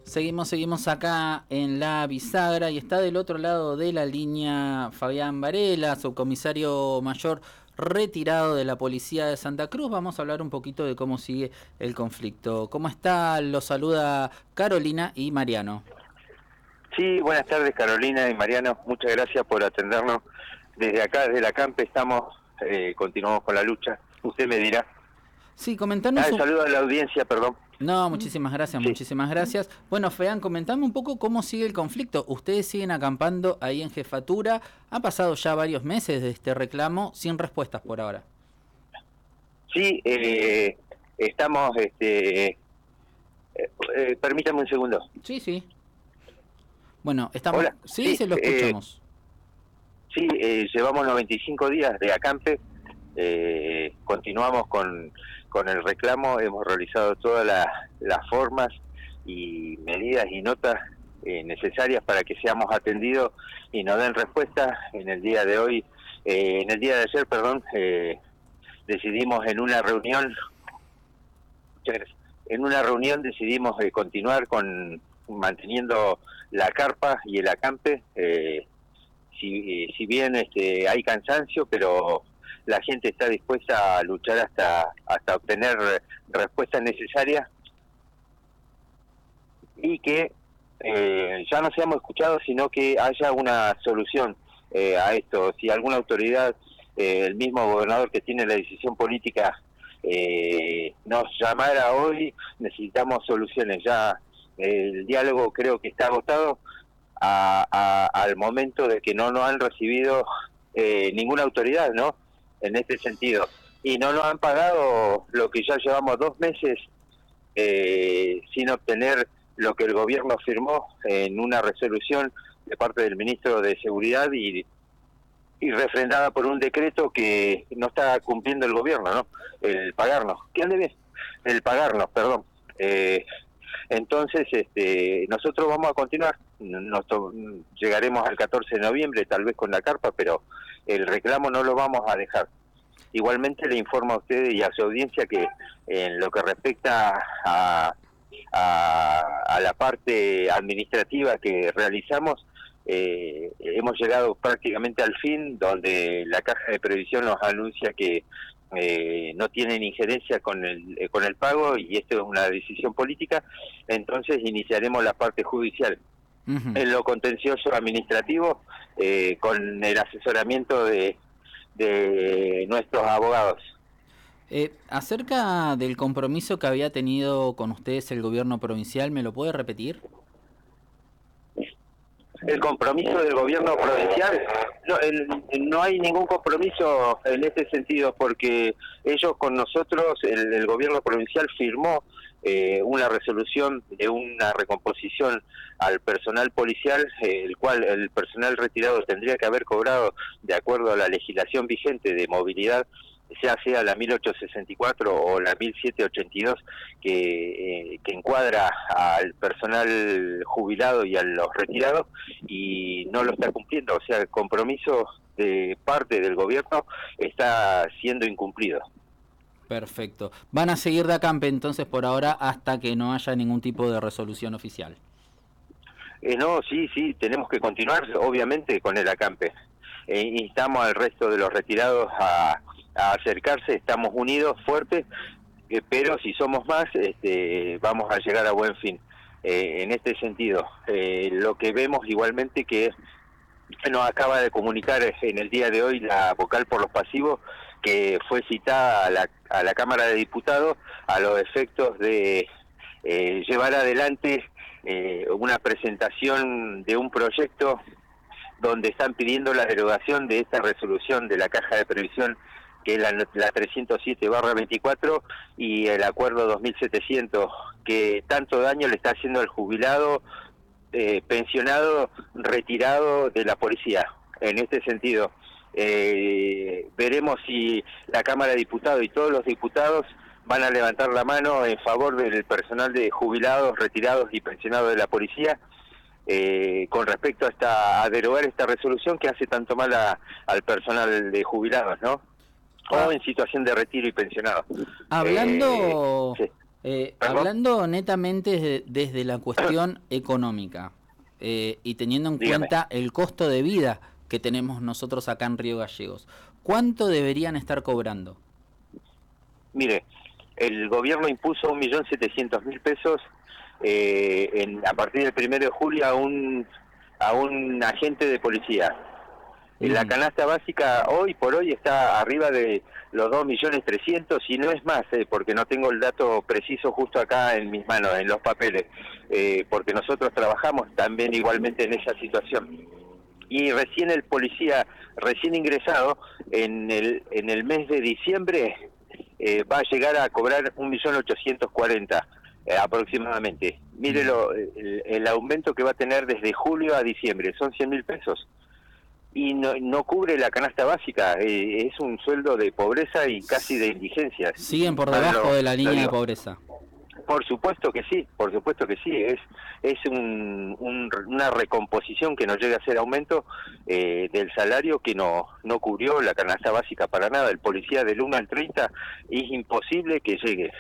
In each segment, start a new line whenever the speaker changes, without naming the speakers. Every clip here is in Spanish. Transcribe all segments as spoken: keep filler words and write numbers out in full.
Seguimos, seguimos acá en la bisagra y está del otro lado de la línea Fabián Varela, subcomisario mayor retirado de la policía de Santa Cruz. Vamos a hablar un poquito de cómo sigue el conflicto. ¿Cómo está? Los saluda Carolina y Mariano.
Sí, buenas tardes Carolina y Mariano, muchas gracias por atendernos. Desde acá, desde la Campe, estamos, eh, continuamos con la lucha. Usted me dirá.
Sí, comentanos...
Ah,
un...
saludo a la audiencia, perdón.
No, muchísimas gracias,
Sí.
muchísimas gracias. Bueno, Fean, comentame un poco cómo sigue el conflicto. Ustedes siguen acampando ahí en Jefatura. Ha pasado ya varios meses de este reclamo sin respuestas por ahora.
Sí, eh, estamos... este eh, eh, permítame un segundo.
Sí, sí. Bueno, estamos...
Hola.
Sí,
Sí,
se lo escuchamos.
Eh, sí, eh, llevamos noventa y cinco días de acampe. Eh, continuamos con, con el reclamo, hemos realizado todas las, las formas y medidas y notas eh, necesarias para que seamos atendidos y nos den respuesta. En el día de hoy, eh, en el día de ayer, perdón, eh, decidimos en una reunión, en una reunión decidimos eh, continuar con manteniendo la carpa y el acampe. Eh, si, si bien este, hay cansancio, pero la gente está dispuesta a luchar hasta hasta obtener respuestas necesarias y que eh, ya no seamos escuchados, sino que haya una solución eh, a esto. Si alguna autoridad, eh, el mismo gobernador que tiene la decisión política, eh, nos llamara hoy, necesitamos soluciones. Ya el diálogo creo que está agotado a, a, al momento de que no nos han recibido eh, ninguna autoridad, ¿no? En este sentido, y no nos han pagado lo que ya llevamos dos meses eh, sin obtener lo que el gobierno firmó en una resolución de parte del ministro de Seguridad y, y refrendada por un decreto que no está cumpliendo el gobierno, ¿no? El pagarnos, ¿qué ande bien? El pagarnos, perdón. Eh, entonces, este, nosotros vamos a continuar. Nos llegaremos al catorce de noviembre, tal vez con la carpa, pero el reclamo no lo vamos a dejar. Igualmente le informo a ustedes y a su audiencia que en lo que respecta a, a, a la parte administrativa que realizamos, eh, hemos llegado prácticamente al fin, donde la Caja de Previsión nos anuncia que eh, no tienen injerencia con el, eh, con el pago, y esto es una decisión política. Entonces iniciaremos la parte judicial. Uh-huh. En lo contencioso administrativo, eh, con el asesoramiento de de nuestros abogados.
Eh, acerca del compromiso que había tenido con ustedes el gobierno provincial, ¿me lo puede repetir?
El compromiso del gobierno provincial, no, el, no hay ningún compromiso en este sentido, porque ellos con nosotros, el, el gobierno provincial firmó eh, una resolución de una recomposición al personal policial, eh, el cual el personal retirado tendría que haber cobrado de acuerdo a la legislación vigente de movilidad, ya sea la mil ochocientos sesenta y cuatro o la mil setecientos ochenta y dos, que, eh, que encuadra al personal jubilado y a los retirados, y no lo está cumpliendo. O sea, el compromiso de parte del gobierno está siendo incumplido.
Perfecto. Van a seguir de acampe entonces por ahora hasta que no haya ningún tipo de resolución oficial.
Eh, no, sí, sí, tenemos que continuar obviamente con el acampe. Eh, instamos al resto de los retirados a, a acercarse, estamos unidos, fuertes, eh, pero si somos más, este, vamos a llegar a buen fin. Eh, en este sentido, eh, lo que vemos igualmente que nos acaba de comunicar en el día de hoy la vocal por los pasivos, que fue citada a la, a la Cámara de Diputados a los efectos de eh, llevar adelante eh, una presentación de un proyecto donde están pidiendo la derogación de esta resolución de la Caja de Previsión, que es la, la trescientos siete barra veinticuatro, y el acuerdo dos mil setecientos, que tanto daño le está haciendo al jubilado, eh, pensionado, retirado de la policía. En este sentido, eh, veremos si la Cámara de Diputados y todos los diputados van a levantar la mano en favor del personal de jubilados, retirados y pensionados de la policía, Eh, con respecto a, esta, a derogar esta resolución que hace tanto mal a, al personal de jubilados, ¿no? O ah. en situación de retiro y pensionado.
Hablando, eh, sí. Eh, hablando netamente desde, desde la cuestión económica eh, y teniendo en
Dígame.
cuenta el costo de vida que tenemos nosotros acá en Río Gallegos, ¿cuánto deberían estar cobrando?
Mire, el gobierno impuso un millón setecientos mil pesos eh, en, a partir del primero de julio a un, a un agente de policía.
Mm.
La canasta básica hoy por hoy está arriba de los dos millones trescientos y no es más, eh, porque no tengo el dato preciso justo acá en mis manos, en los papeles, eh, porque nosotros trabajamos también igualmente en esa situación. Y recién el policía, recién ingresado, en el, en el mes de diciembre eh, va a llegar a cobrar un millón ochocientos cuarenta eh, aproximadamente. Mire lo, el, el aumento que va a tener desde julio a diciembre, son cien mil pesos. Y no, no cubre la canasta básica, eh, es un sueldo de pobreza y casi de indigencia.
Siguen por debajo
lo,
de la línea de pobreza.
Por supuesto que sí, por supuesto que sí, es es un, un, una recomposición que no llega a ser aumento eh, del salario que no no cubrió la canasta básica para nada. El policía del uno al treinta es imposible que llegue.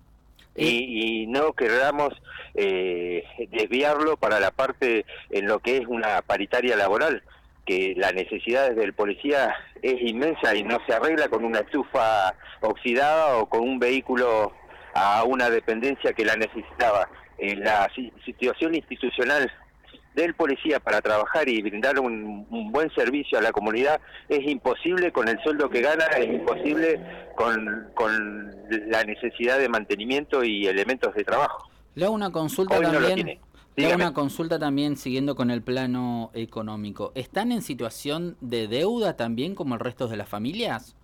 Y, y no queramos eh, desviarlo para la parte en lo que es una paritaria laboral, que la necesidad del policía es inmensa y no se arregla con una estufa oxidada o con un vehículo a una dependencia que la necesitaba. Eh, la situación institucional del policía para trabajar y brindar un, un buen servicio a la comunidad es imposible con el sueldo que gana, es imposible con, con la necesidad de mantenimiento y elementos de trabajo.
Le hago una consulta
Hoy
también.
no lo tiene.
Le hago
Dígame.
una consulta también siguiendo con el plano económico. ¿Están en situación de deuda también como el resto de las familias?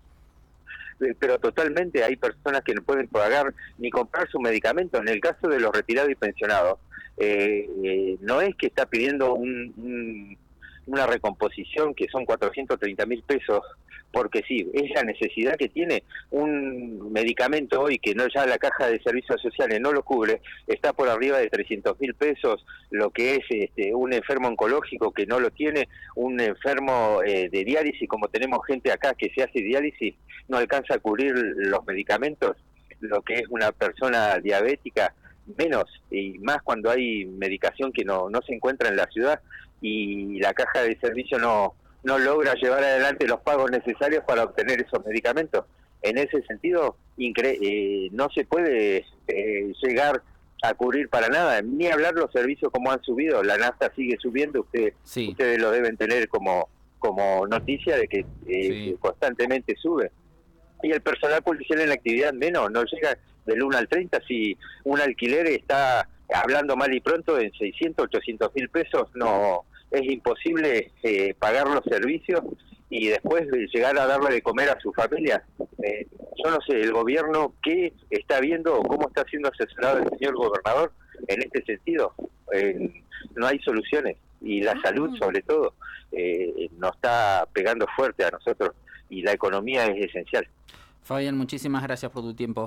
Pero totalmente, hay personas que no pueden pagar ni comprar su medicamento. En el caso de los retirados y pensionados, eh, eh, no es que está pidiendo un, un, una recomposición que son cuatrocientos treinta mil pesos, porque sí, es la necesidad que tiene. Un medicamento hoy que no ya la caja de servicios sociales no lo cubre, está por arriba de trescientos mil pesos, lo que es este, un enfermo oncológico que no lo tiene, un enfermo eh, de diálisis, como tenemos gente acá que se hace diálisis, no alcanza a cubrir los medicamentos, lo que es una persona diabética, menos, y más cuando hay medicación que no, no se encuentra en la ciudad y la caja de servicio no, no logra llevar adelante los pagos necesarios para obtener esos medicamentos. En ese sentido, incre eh, no se puede eh, llegar a cubrir para nada, ni hablar los servicios como han subido, la nafta sigue subiendo, usted,
Sí.
ustedes lo deben tener como, como noticia de que eh,
Sí.
constantemente sube. Y el personal policial en la actividad menos, no llega del uno al treinta, si un alquiler está hablando mal y pronto en seiscientos, ochocientos mil pesos, no es imposible eh, pagar los servicios y después de llegar a darle de comer a su familia. Eh, yo no sé, el gobierno qué está viendo o cómo está siendo asesorado el señor gobernador en este sentido. Eh, no hay soluciones y la salud sobre todo eh, nos está pegando fuerte a nosotros y la economía es esencial.
Fabián, muchísimas gracias por tu tiempo.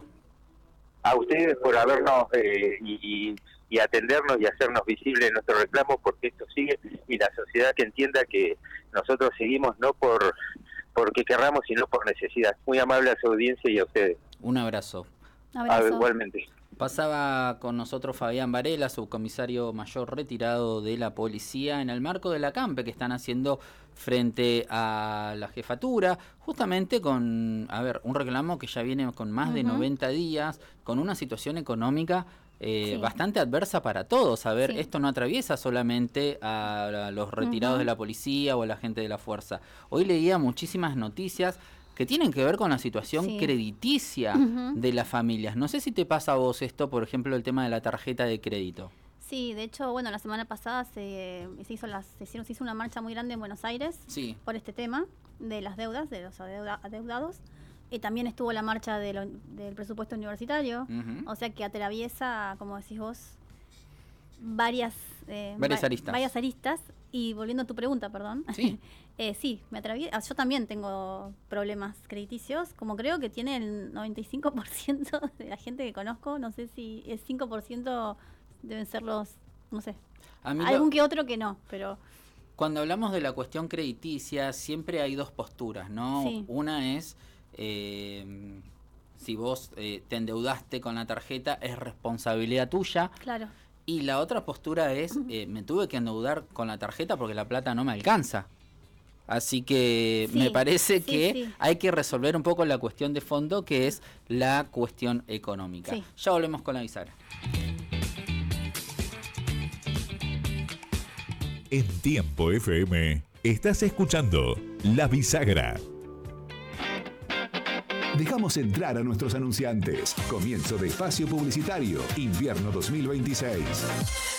A ustedes por habernos eh, y, y atendernos y hacernos visibles nuestros reclamos, porque esto sigue, y la sociedad que entienda que nosotros seguimos no por porque querramos, sino por necesidad. Muy amable a su audiencia y a ustedes.
Un abrazo.
Ah, igualmente.
Pasaba con nosotros Fabián Varela, subcomisario mayor retirado de la policía, en el marco de la acampe que están haciendo frente a la jefatura, justamente con, a ver, un reclamo que ya viene con más uh-huh. de noventa días, con una situación económica eh, sí. bastante adversa para todos. A ver, sí. esto no atraviesa solamente a los retirados uh-huh. de la policía o a la gente de la fuerza. Hoy leía muchísimas noticias que tienen que ver con la situación sí. crediticia uh-huh. de las familias. No sé si te pasa a vos esto, por ejemplo, el tema de la tarjeta de crédito.
Sí, de hecho, bueno, la semana pasada se, se, hizo, las, se, se hizo una marcha muy grande en Buenos Aires
sí.
por este tema de las deudas, de los adeuda, adeudados. Y también estuvo la marcha de lo, del presupuesto universitario, uh-huh. o sea que atraviesa, como decís vos, varias, eh,
varias
va,
aristas.
Varias aristas. Y volviendo a tu pregunta, perdón.
Sí,
eh, sí me atraviesa. Yo también tengo problemas crediticios, como creo que tiene el noventa y cinco por ciento de la gente que conozco. No sé si el cinco por ciento deben ser los, no sé, algún lo... que otro que no, pero...
Cuando hablamos de la cuestión crediticia, siempre hay dos posturas, ¿no?
Sí.
Una es... Eh, si vos eh, te endeudaste con la tarjeta, es responsabilidad tuya.
Claro.
Y la otra postura es, eh, me tuve que endeudar con la tarjeta porque la plata no me alcanza. Así que
Sí,
me parece
sí,
que
sí.
hay que resolver un poco la cuestión de fondo, que es la cuestión económica.
Sí.
Ya volvemos con la bisagra.
En Tiempo F M estás escuchando La Bisagra. Dejamos entrar a nuestros anunciantes. Comienzo de espacio publicitario, invierno dos mil veintiséis.